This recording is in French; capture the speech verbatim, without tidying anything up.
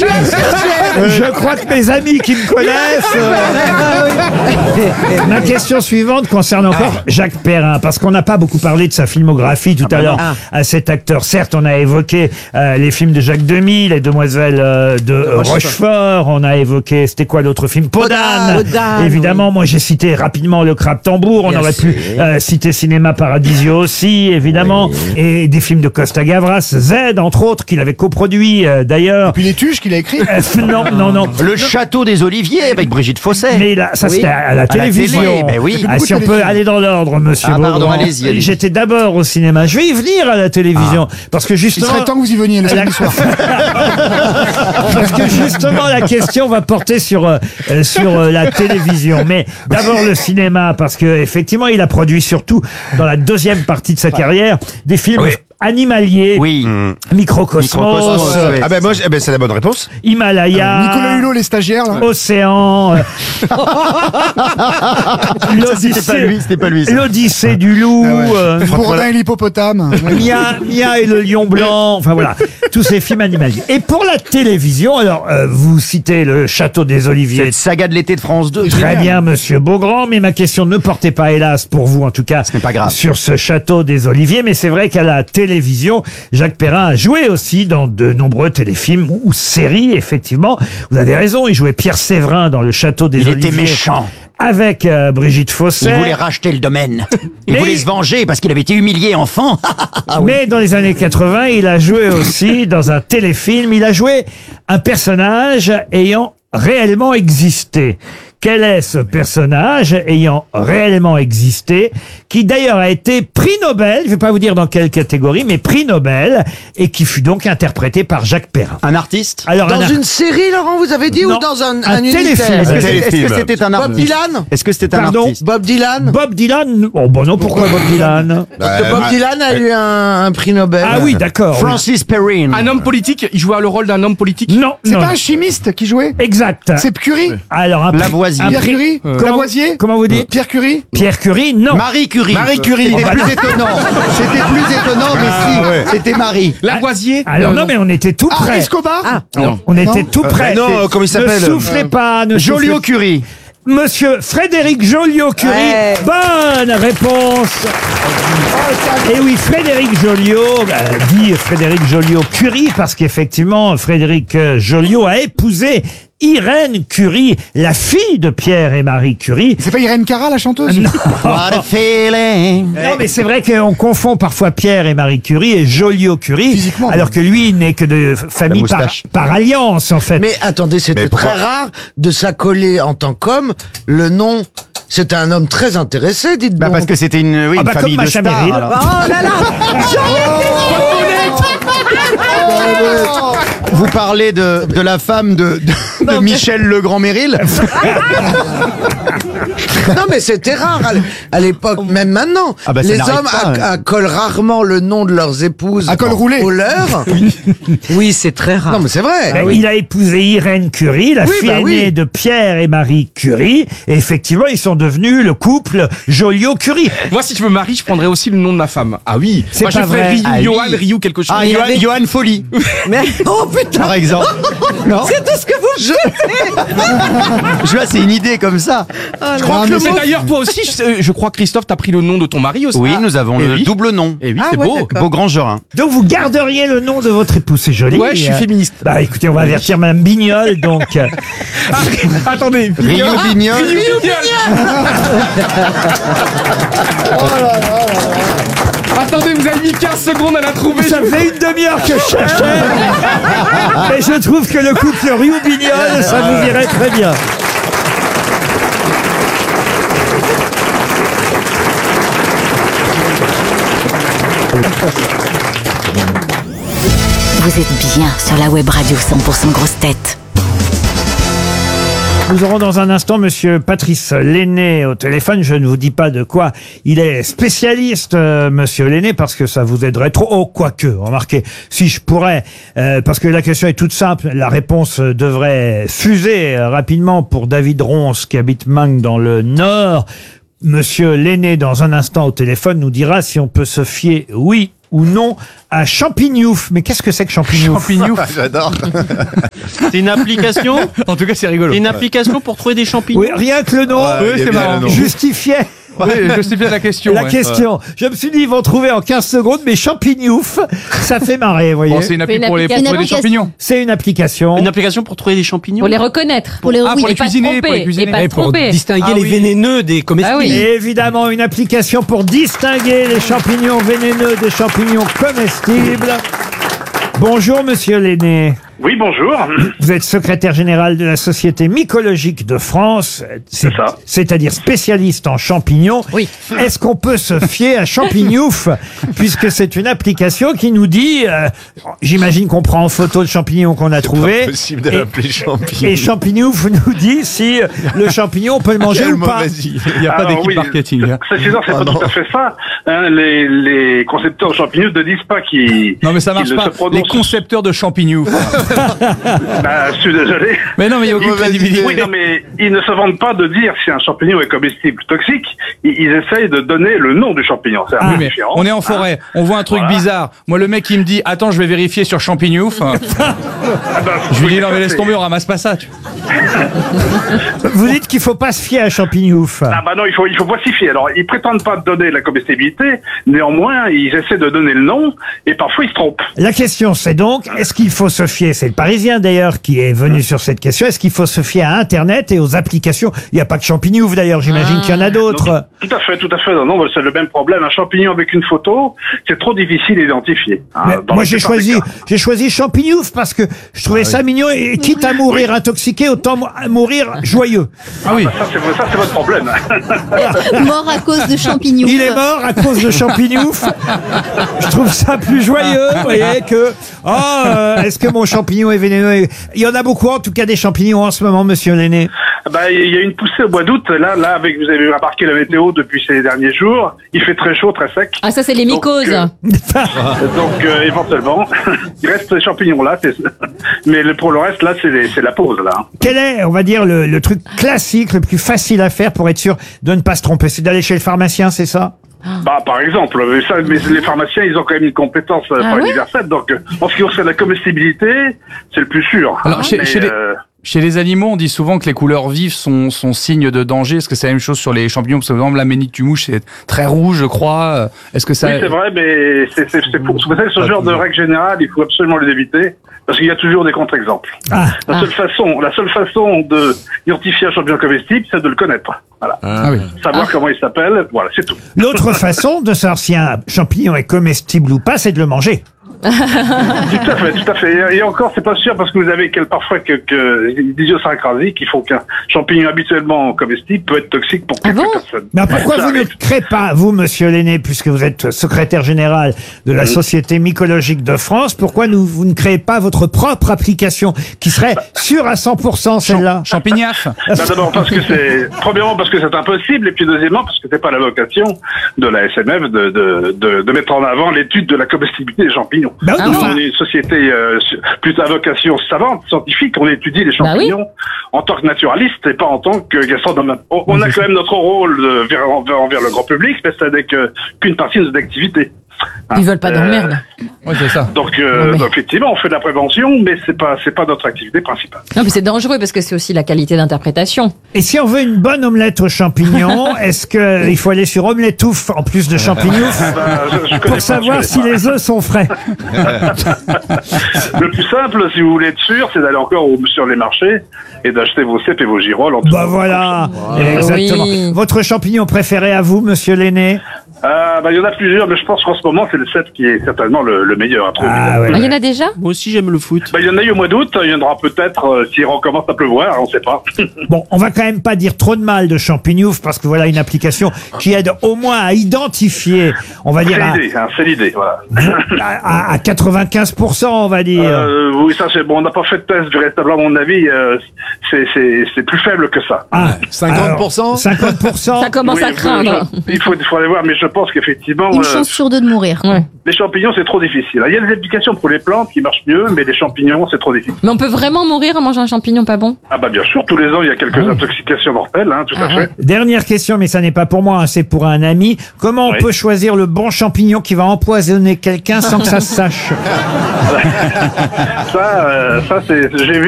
Je crois que mes amis qui me connaissent. euh, Ma question suivante concerne encore Jacques Perrin, parce qu'on n'a pas beaucoup parlé de sa filmographie tout Ah à bah l'heure non. à cet acteur. Certes, on a évoqué euh, les films de Jacques Demy, Les Demoiselles euh, de euh, Rochefort. Rochefort. On a évoqué, c'était quoi l'autre film? Podane. Podane, Évidemment, moi j'ai cité rapidement Le Crabe Tambour. On Bien aurait sûr. pu euh, citer Cinéma Paradiso aussi, évidemment, et des films de Costa Gavras, Z entre autres, qu'il avait coproduit euh, d'ailleurs. Puis les tuches qu'il a écrit. Euh, non, non, non. Le château des Oliviers avec Brigitte Fossé. Mais là, ça Oui. c'était à la À la télévision. télé, ben oui. Ah, si on peut aller dans l'ordre, monsieur Ah, pardon, Beaugrand. allez-y, allez-y. J'étais d'abord au cinéma. Je vais y venir à la télévision. Parce que Il justement. serait temps que vous y veniez le La- samedi soir. Parce que justement, la question va porter sur, euh, euh, sur euh, la télévision. Mais d'abord le cinéma, parce que effectivement, il a produit surtout dans la deuxième partie de sa carrière des films Oui. animaliers. Oui. Microcosmos, Microcosmos, euh, ouais. Ah ben moi, je- eh ben, c'est la bonne réponse. Himalaya, Nicolas Hulot, les stagiaires, là. Océan, euh, C'était pas lui, c'était pas lui. ça. l'Odyssée du loup, Ah ouais. euh, Bourdin et l'hippopotame. Mia, Mia et le lion blanc, enfin voilà, tous ces films animaliers. Et pour la télévision, alors euh, vous citez le Château des Oliviers. Cette saga de l'été de France deux. Très bien, monsieur Beaugrand, mais ma question ne portait pas, hélas, pour vous en tout cas, n'est pas grave. sur ce Château des Oliviers, mais c'est vrai qu'à la télévision, Jacques Perrin a joué aussi dans de nombreux téléfilms ou séries, effectivement. Vous avez raison, il jouait Pierre Séverin dans le Château des Il Oliviers. était méchant. Avec euh, Brigitte Fossé. Il voulait racheter le domaine. Il Mais- voulait se venger parce qu'il avait été humilié enfant. Mais dans les années quatre-vingts, il a joué aussi dans un téléfilm. Il a joué un personnage ayant réellement existé. Quel est ce personnage ayant réellement existé, qui d'ailleurs a été prix Nobel, je ne vais pas vous dire dans quelle catégorie, mais prix Nobel, et qui fut donc interprété par Jacques Perrin. Un artiste. Alors, Dans un, une série, Laurent, vous avez dit, Non, ou dans un, un un téléfilm. unitaire Est-ce que Un c'est- est-ce téléfilm. que c'était un Bob artiste Dylan Est-ce que c'était un Pardon artiste Bob Dylan Bob Dylan. Oh bon non, pourquoi Bob Dylan Parce que Bob ah, Dylan a eu un, un prix Nobel. Ah oui, d'accord. oui. Francis Perrine. Un homme politique, il jouait le rôle d'un homme politique. Non, C'est non. pas un chimiste qui jouait. Exact. C'est Curie. Alors un prix- Lavoisier. un Pierre prix- Curie. Comment- Lavoisier. Comment vous dites Pierre Curie. Pierre Curie, non. Marie Curie. Marie Curie. C'était plus étonnant. C'était plus étonnant, mais si. ouais. C'était Marie. Lavoisier. Alors Euh, non, mais on était tout Ah, près. Escobar. Ah, Non. On était Non. tout près. Euh, non, C'est- comment il s'appelle Ne soufflez pas. Ne Joliot soufflez- Curie. Monsieur Frédéric Joliot-Curie. Ouais. Bonne réponse. Et oui, Frédéric Joliot, euh, dit Frédéric Joliot-Curie, parce qu'effectivement, Frédéric euh, Joliot a épousé Irène Curie, la fille de Pierre et Marie Curie. C'est pas Irène Cara, la chanteuse. What a feeling. Non, mais c'est vrai qu'on confond parfois Pierre et Marie Curie et Joliot-Curie, Physiquement. alors que lui, il n'est que de famille par, moustache. par alliance, en fait. Mais attendez, c'était Mais très pourquoi rare de s'accoler en tant qu'homme le nom. C'était un homme très intéressé, dites Bah donc. parce que c'était une, oui, Ah une bah, famille comme de Macha stars. Merrill. alors. Oh là là Vous parlez de, de la femme de, de, de Michel Legrand-Méril. Non mais c'était rare à l- à l'époque, même maintenant. Ah bah, ça les n'arrête hommes pas, acc- ouais. accolent rarement le nom de leurs épouses À col roulé. au leur. Oui, c'est très rare. Non mais c'est vrai. Ben, Il a épousé Irène Curie, la Oui, fille bah oui. aînée de Pierre et Marie Curie. Et effectivement, ils sont devenus le couple Joliot-Curie. Moi, si je me marie, je prendrais aussi le nom de ma femme. Ah oui. C'est Moi, pas je ferais vrai. Ryu, Ah oui. Johan, Ryu, quelque chose. Ah, il y Johan, avait- Johan Folly, Mais oh putain, par exemple. Non c'est tout ce que vous je... Je vois, c'est une idée comme ça. Je crois que c'est d'ailleurs toi aussi. Je, je crois, Christophe, t'as pris le nom de ton mari aussi. Oui, nous avons Eh le oui. double nom. Et oui, Ah c'est ouais, beau. d'accord. Beaugrand-Gerin. Donc vous garderiez le nom de votre épouse, c'est joli. Ouais, je suis Euh, féministe. Bah écoutez, on va avertir Madame Bignol, donc. euh, Ah, attendez. Rio Bignol. Ryu Bignol. Attendez, vous avez mis quinze secondes à la trouver. Ça faisait une demi-heure que je cherchais. Mais je trouve que le couple Rio-Bignol, ça vous irait très bien. Vous êtes bien sur la web radio cent pour cent grosse tête. Nous aurons dans un instant Monsieur Patrice Lenné au téléphone. Je ne vous dis pas de quoi il est spécialiste, euh, Monsieur Lenné, parce que ça vous aiderait trop. Oh, quoique, remarquez, si je pourrais, euh, parce que la question est toute simple. La réponse euh, devrait fuser euh, rapidement pour David Ronce qui habite Meung dans le Nord. Monsieur Lenné, dans un instant au téléphone, nous dira si on peut se fier, oui ou non à Champignouf. Mais qu'est-ce que c'est que Champignouf? Champignouf. J'adore. C'est une application En tout cas, c'est rigolo. C'est une application pour trouver des champignons. Oui, rien que le nom Ouais, Oui, il y a c'est bien marrant. le nom. justifiait Oui, je sais bien la question. la ouais. question. Je me suis dit, ils vont trouver en quinze secondes, mais Champignouf, ça fait marrer, vous voyez. Bon, c'est une appli Une pour les pour application. trouver des champignons. C'est une application. Une application pour trouver des champignons. Pour les reconnaître. Pour les Ah, pour et les pas cuisiner, tromper, pour les cuisiner. Et pas Et pour tromper. distinguer Ah les oui. vénéneux des comestibles. Ah oui. Et évidemment, une application pour distinguer les champignons vénéneux des champignons comestibles. Bonjour, monsieur Lenné. Oui, bonjour. Vous êtes secrétaire général de la Société mycologique de France. C'est ça. C'est-à-dire spécialiste en champignons. Oui. Est-ce qu'on peut se fier à Champignouf, puisque c'est une application qui nous dit, euh, j'imagine qu'on prend en photo le champignon qu'on a trouvé. Possible de Et- l'appeler champignon. Et Champignouf nous dit si le champignon on peut le manger Quelle ou pas. mauvaise idée. Il n'y a pas Alors, d'équipe oui. marketing. hein. Précisément, c'est Ah pas non. tout à fait ça. Hein, les, les concepteurs de champignons ne disent pas qu'ils. Non, mais ça marche qu'ils ne pas. se prononcent- Les concepteurs de champignons. Bah, je suis désolé. Mais non, mais il n'y a aucune Mauvaise crédibilité. Oui, non, mais ils ne se vendent pas de dire si un champignon est comestible ou toxique. Ils, ils essayent de donner le nom du champignon. C'est un Oui, peu mais différent. on est en forêt, on voit un truc Voilà. bizarre. Moi, le mec, il me dit, attends, je vais vérifier sur Champignouf. Ah bah, Je lui oui, dis, non, ça, mais laisse c'est- tomber, on ramasse pas ça. tu vois. Vous dites qu'il faut pas se fier à Champignouf. Ah bah non, il faut, il faut voicifier. Alors, ils prétendent pas donner la comestibilité. Néanmoins, ils essaient de donner le nom et parfois ils se trompent. La question, c'est donc, est-ce qu'il faut se fier, c'est le Parisien d'ailleurs qui est venu sur cette question, est-ce qu'il faut se fier à Internet et aux applications? Il n'y a pas que Champignouf d'ailleurs, j'imagine qu'il y en a d'autres. Non, tout à fait, tout à fait. Non, non, c'est le même problème. Un champignon avec une photo, c'est trop difficile à identifier. hein, Mais dans moi la j'ai plupart des choisi, cas. j'ai choisi Champignouf parce que je trouvais ça mignon et quitte à mourir intoxiqué, autant mou- mourir joyeux. Ah oui. Ça, c'est, ça, c'est votre problème. Mort à cause de champignons. Il est mort à cause de Champignouf. Je trouve ça plus joyeux, vous voyez, que oh, euh, est-ce que mon champignon est vénéneux? Il y en a beaucoup, en tout cas, des champignons en ce moment, monsieur Lenné. Bah, il y a une poussée au mois d'août. Là, là, avec, vous avez remarqué la météo depuis ces derniers jours. Il fait très chaud, très sec. Ah, ça, c'est les Donc, mycoses. euh, Donc, euh, éventuellement, il reste ces champignons là. c'est- Mais le- pour le reste, là, c'est, les- c'est la pause, là. Quel est, on va dire, le, le truc classique, le plus facile à faire pour être sûr de ne pas se tromper? C'est d'aller chez le pharmacien, c'est ça? Bah, par exemple, mais ça, mais les pharmaciens, ils ont quand même une compétence euh, Ah pas ouais universelle. Donc, euh, en ce qui concerne la comestibilité, c'est le plus sûr. Alors, hein, chez- mais, chez les- euh, Chez les animaux, on dit souvent que les couleurs vives sont, sont signes de danger. Est-ce que c'est la même chose sur les champignons? Parce que, par exemple, la ménique-tu-mouche, c'est très rouge, je crois. Est-ce que ça... Oui, c'est vrai, mais c'est, c'est, c'est pour, vous savez, ce genre de règle générale, il faut absolument les éviter, parce qu'il y a toujours des contre-exemples. Ah, La seule façon, la seule façon de identifier un champignon comestible, c'est de le connaître. Voilà. Ah oui. Savoir comment il s'appelle, voilà, c'est tout. l'autre façon de savoir si un champignon est comestible ou pas, c'est de le manger. Tout à fait, tout à fait. Et encore, c'est pas sûr parce que vous avez quel, parfois quelques idiosyncrasies qui font qu'un champignon habituellement comestible peut être toxique pour quelques Ah bon personnes. Mais pourquoi Ça vous ne arrive. créez pas, vous, monsieur Lenné, puisque vous êtes secrétaire général de la Société mycologique de France, pourquoi nous, vous ne créez pas votre propre application qui serait sûre à cent pour cent celle-là? Champignaf. Bah, d'abord parce que c'est, premièrement parce que c'est impossible, et puis deuxièmement parce que c'est pas la vocation de la S M F de, de, de, de mettre en avant l'étude de la comestibilité des champignons. Bah oui, Nous, enfin, on est une société euh, plutôt à vocation savante, scientifique, on étudie les Bah oui. champignons en tant que naturaliste et pas en tant que gastronome. On, on a quand même notre rôle de, vers, envers, envers le grand public, mais ça n'est que- qu'une partie de nos activités. Hein. Ils veulent pas Euh, d'emmerde. Oui, c'est ça. Donc, euh, Non, mais- donc, effectivement, on fait de la prévention, mais c'est pas, c'est pas notre activité principale. Non, mais c'est dangereux parce que c'est aussi la qualité d'interprétation. et si on veut une bonne omelette aux champignons, est-ce qu'il faut aller sur Omeletouf en plus de champignons Bah, je- je connais pas, pour je savoir connais si pas. les œufs sont frais? Le plus simple, si vous voulez être sûr, c'est d'aller encore au- sur les marchés et d'acheter vos cèpes et vos girolles. En tout Bah voilà, Voilà. exactement. Oui. Votre champignon préféré à vous, monsieur Lenné? Euh, bah, il y en a plusieurs, mais je pense qu'en ce moment, c'est le cèpe qui est certainement le, le meilleur à trouver. Ah ouais. Ah, il y en a déjà? Moi aussi, j'aime le foot. Bah, il y en a eu au mois d'août, il y en aura peut-être euh, s'il recommence à pleuvoir, on sait pas. Bon, on va quand même pas dire trop de mal de Champignouf parce que voilà une application qui aide au moins à identifier, on va C'est dire à, l'idée, hein, c'est l'idée, voilà. à- à quatre-vingt-quinze pour cent, on va dire. Euh, oui, ça c'est bon, on n'a pas fait de test véritablement, à mon avis, euh, c'est, c'est, c'est plus faible que ça. Ah, cinquante pour cent alors, cinquante pour cent. Ça commence Oui, à il faut- craindre. je- il faut, il faut aller voir, mais je pense qu'effectivement, Une euh, chance sur deux de mourir. Ouais. les champignons, c'est trop difficile. Il y a des applications pour les plantes qui marchent mieux, mais les champignons, c'est trop difficile. Mais on peut vraiment mourir en mangeant un champignon pas bon? Ah bah bien sûr, tous les ans, il y a quelques intoxications mortelles, hein, tout à fait. Dernière question, mais ça n'est pas pour moi, hein, c'est pour un ami. Comment on Oui. peut choisir le bon champignon qui va empoisonner quelqu'un sans que ça se sache? Ça, euh, ça c'est, j'ai vu